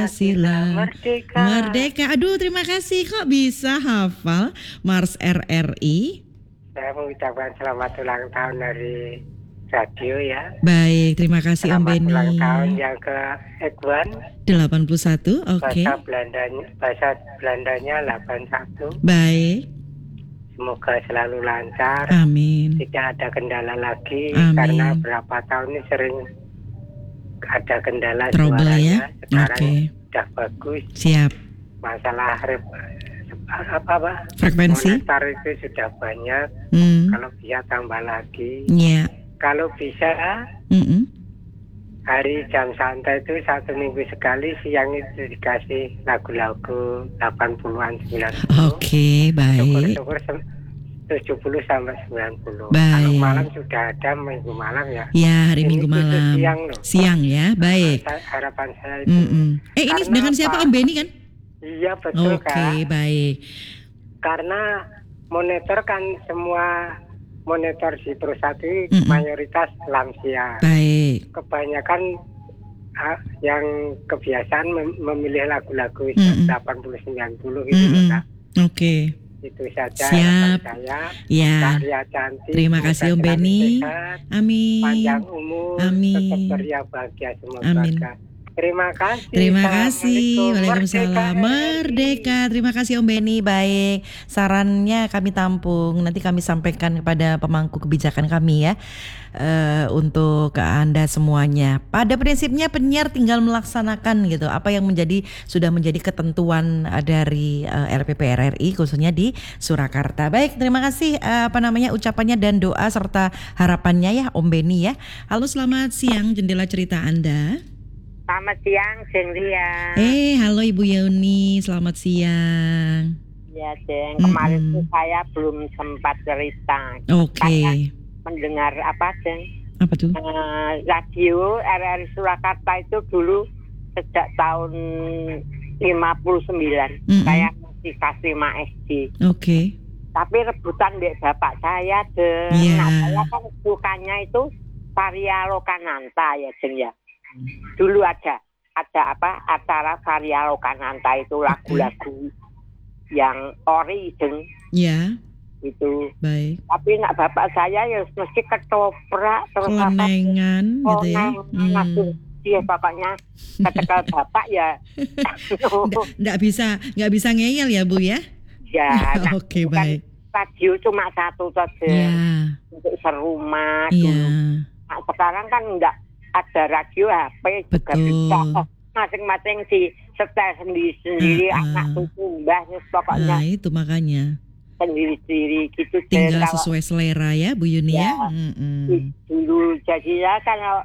Pancasila Merdeka. Merdeka. Aduh, terima kasih. Kok bisa hafal Mars RRI? Saya mengucapkan selamat ulang tahun dari radio ya. Baik, terima kasih Om Selamat Beni. ulang tahun yang ke Ekwan. 81, oke. Bahasa Belandanya 81. Baik, Semoga selalu lancar. amin. Tidak ada kendala lagi. Amin. Karena berapa tahun ini sering ada kendala Trouble suaranya. ya? Sekarang Oke. sudah bagus. Siap. Masalah Frekuensi? monetar itu sudah banyak. Kalau bisa tambah lagi. Ya. Kalau bisa hari jam santai itu 1 minggu sekali, siang itu dikasih lagu-lagu 80-an 90. Oke, baik. Syukur-syukur 70 sampai 90. Baik. Kalau malam sudah ada minggu malam ya. Ya, hari Ini Minggu khusus malam. siang loh. Siang ya, baik. Harapan saya itu. Ini Karena dengan siapa apa? Om Beni kan? Iya betul Oke, Kak. baik. Karena monitor kan semua monitor di perusahaan ini mayoritas lansia. Baik. Kebanyakan yang kebiasaan memilih lagu-lagu 80-90 gitu loh Kak. Oke. Itu saja Siap. harapan saya. Ya. Karya cantik. Terima kasih Om semoga selalu Beni. sehat, Amin. panjang umur. Amin. Tetap ceria bahagia semua Amin. keluarga. Terima kasih. Terima kasih. Assalamualaikum. Waalaikumsalam. Merdeka. Terima kasih Om Beni. Baik. Sarannya kami tampung. Nanti kami sampaikan kepada pemangku kebijakan kami ya. Untuk ke Anda semuanya. Pada prinsipnya penyiar tinggal melaksanakan gitu apa yang sudah menjadi ketentuan dari RPP RRI khususnya di Surakarta. Baik, terima kasih ucapannya dan doa serta harapannya ya Om Beni ya. Halo, selamat siang jendela cerita Anda. Selamat siang, Cendria. Halo Ibu Yuni, selamat siang. Ya, Ceng. Kemarin tuh saya belum sempat cerita. Oke. Karena mendengar apa, Ceng? Apa tuh? Radio RRI Surakarta itu dulu sejak tahun 59. Saya masih kelas 5 SD. Oke. Tapi rebutan dek bapak saya, Ceng. Iya. Nah, saya kan sukanya itu Varia Lokananta ya, Ceng ya. Dulu ada acara Varia Lokananta itu lagu-lagu yang ori Jeng. Ya. Itu. Baik. Tapi nak bapak saya ya mesti ketoprak terus kelenengan gitu ya. Iya bapaknya ketekel bapak ya. Nggak bisa ngeyel ya Bu ya. Ya. Oke, baik. Radio cuma satu saja. Ya. Untuk serumah Iya. dulu. Nah, sekarang kan enggak ada radio, HP juga bisa. Masing-masing di setel sendiri-sendiri, anak cucu mbah pokoknya. Nah, itu makanya. Sendiri-sendiri gitu. Tinggal sesuai selera ya Bu Yuni ya. Dulu jadi ya kalau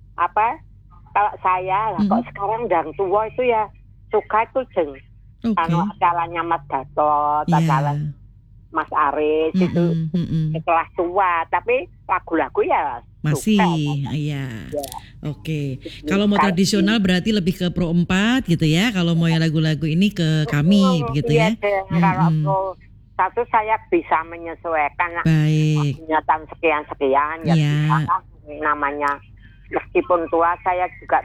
saya lah kok sekarang dan tua itu ya suka itu Jeng. Kalau acaranya Mas Gatot, acara Mas Aris itu setelah tua, tapi lagu-lagu ya masih, iya. Oke. Kalau mau tradisional berarti lebih ke Pro 4 gitu ya. Kalau mau yang lagu-lagu ini ke kami begitu ya. Kalau Pro 1 saya bisa menyesuaikan. Baik. Kenyataan sekian-sekian ya. Namanya meskipun tua saya juga